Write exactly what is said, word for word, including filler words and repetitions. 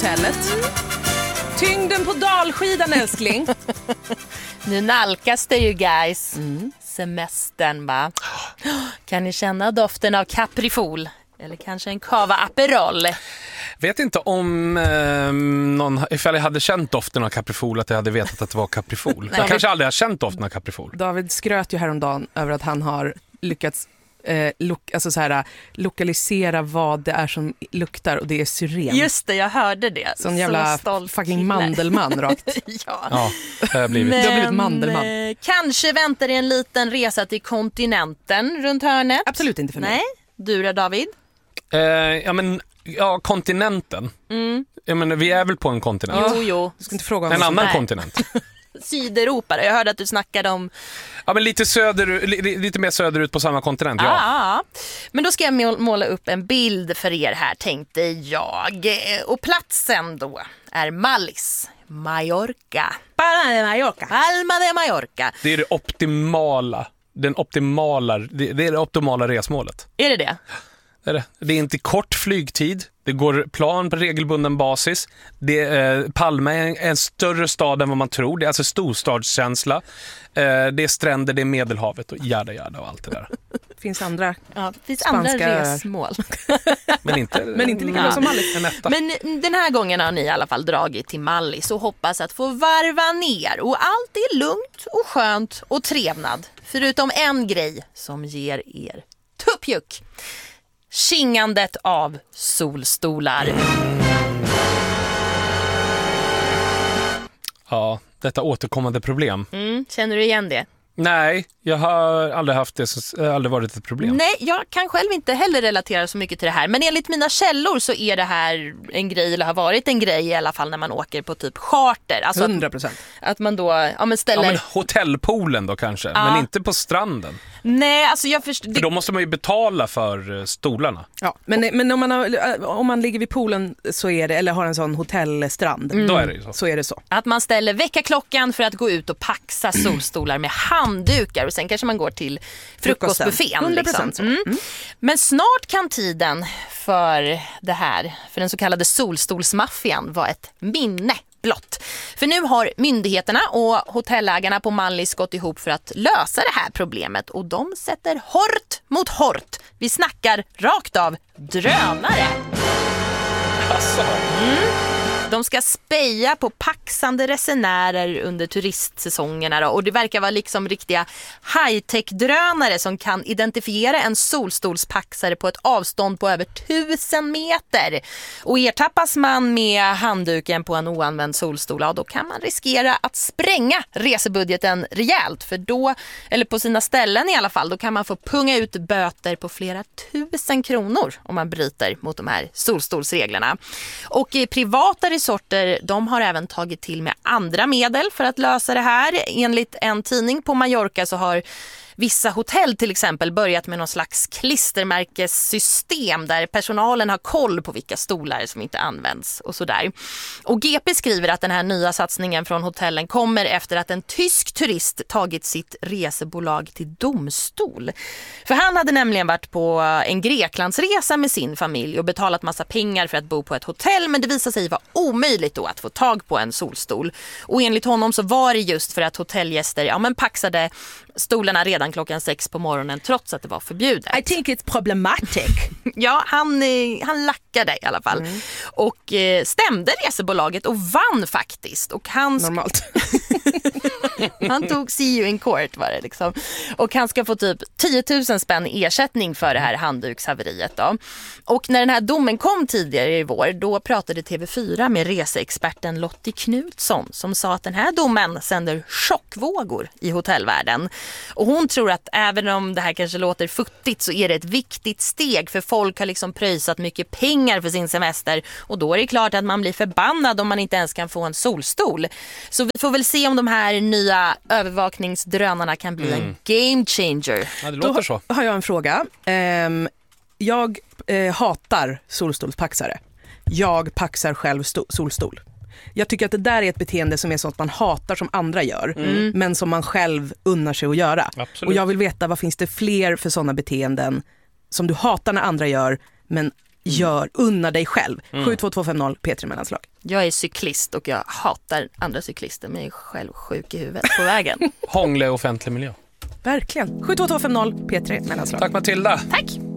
hotellet. Tyngden på dalskidan, älskling. Nu nalkas det ju, guys. Mm. Semestern, va? Kan ni känna doften av Caprifol? Eller kanske en Cava Aperol? Vet inte om eh, någon, ifall jag hade känt doften av Caprifol att jag hade vetat att det var Caprifol. Jag kanske aldrig har känt doften av Caprifol. David skröt ju häromdagen över att han har lyckats eh, lo- alltså så här, lokalisera vad det är som luktar, och det är syren. Just det, jag hörde det. Sån jävla Så fucking kille. Mandelman rakt. Ja. Ja, det har blivit. Men, du har blivit Mandelman. Eh, kanske väntar det en liten resa till kontinenten runt hörnet. Absolut inte för mig. Nej, du då, David? Eh, ja, men ja, kontinenten. Mm. Jag menar, vi är väl på en kontinent. Jo, jo. Du ska inte fråga om En annan Nej. kontinent. Sydeuropa. Jag hörde att du snackade om... Ja, men lite, söder, li, lite mer söderut på samma kontinent, ja. Ah, men då ska jag mål- måla upp en bild för er här, tänkte jag. Och platsen då är Mallis, Mallorca. Palma de Mallorca. Palma de Mallorca. Det är det optimala. Den optimala, det, det är det optimala resmålet. Är det det? Det är, det. Det är inte kort flygtid. Det går plan på regelbunden basis. Det, eh, Palma är en, en större stad än vad man tror. Det är alltså storstadskänsla. Eh, det är stränder, det är Medelhavet och jada jada och allt det där. Finns andra. Ja, det finns Spanska- andra resmål. Men inte, Men inte lika bra som Mallis. en etta. Men den här gången har ni i alla fall dragit till Mallis och hoppas att få varva ner. Och allt är lugnt och skönt och trevnad. Förutom en grej som ger er tuppjuck. Kingandet av solstolar. Ja, detta återkommande problem. Mm, känner du igen det? Nej, jag har aldrig haft det, så det har aldrig varit ett problem. Nej, jag kan själv inte heller relatera så mycket till det här. Men enligt mina källor så är det här en grej, eller har varit en grej i alla fall när man åker på typ charter. Alltså hundra procent. att, att man då ja, men ställer... Ja, men hotellpoolen då kanske, Ja. men inte på stranden. Nej, alltså jag förstår... För då måste man ju betala för eh, stolarna. Ja, men, men om, man har, om man ligger vid poolen så är det, eller har en sån hotellstrand, Då är det ju så. så är det så. Att man ställer väckarklockan för att gå ut och paxa solstolar med handdukar. Och sen kanske man går till frukostbuffén. hundra Liksom. procent så. Mm. Men snart kan tiden för det här, för den så kallade solstolsmaffian, vara ett minne blott. För nu har myndigheterna och hotellägarna på Mallis gått ihop för att lösa det här problemet. Och de sätter hårt mot hårt. Vi snackar rakt av drönare. Alltså. De ska speja på paxande resenärer under turistsäsongerna då. Och det verkar vara liksom riktiga high-tech-drönare som kan identifiera en solstolspaxare på ett avstånd på över tusen meter. Och ertappas man med handduken på en oanvänd solstol, ja, då kan man riskera att spränga resebudgeten rejält. För då, eller på sina ställen i alla fall, då kan man få punga ut böter på flera tusen kronor om man bryter mot de här solstolsreglerna. Och i privata resorter, de har även tagit till med andra medel för att lösa det här. Enligt en tidning på Mallorca så har vissa hotell till exempel börjat med någon slags klistermärkessystem där personalen har koll på vilka stolar som inte används och sådär. Och G P skriver att den här nya satsningen från hotellen kommer efter att en tysk turist tagit sitt resebolag till domstol. För han hade nämligen varit på en Greklandsresa med sin familj och betalat massa pengar för att bo på ett hotell, men det visade sig vara omöjligt då att få tag på en solstol. Och enligt honom så var det just för att hotellgäster ja, men paxade stolarna redan klockan sex på morgonen trots att det var förbjudet. I think it's problematic. Ja, han, han lackade i alla fall. Mm. Och eh, stämde resebolaget och vann faktiskt. Och hans... Normalt. Han tog see you in court var det liksom. Och han ska få typ tio tusen spänn ersättning för det här handdukshaveriet då. Och när den här domen kom tidigare i vår, då pratade T V fyra med reseexperten Lottie Knutsson som sa att den här domen sänder chockvågor i hotellvärlden. Och hon tror att även om det här kanske låter futtigt så är det ett viktigt steg, för folk har liksom pröjsat mycket pengar för sin semester och då är det klart att man blir förbannad om man inte ens kan få en solstol. Så vi får väl se om de här nya övervakningsdrönarna kan bli mm. en game changer. Ja, det låter Då så. Har jag en fråga. Um, jag uh, hatar solstolspaxare. Jag paxar själv sto- solstol. Jag tycker att det där är ett beteende som är sånt man hatar som andra gör, mm. men som man själv unnar sig att göra. Absolut. Och jag vill veta, vad finns det fler för sådana beteenden som du hatar när andra gör, men gör, unna dig själv. Mm. sju två två fem noll P tre mellanslag. Jag är cyklist och jag hatar andra cyklister, men jag är själv sjuk i huvudet på vägen. Hångla i offentlig miljö. Verkligen. sju två två fem noll P tre mellanslag. Tack Matilda. Tack.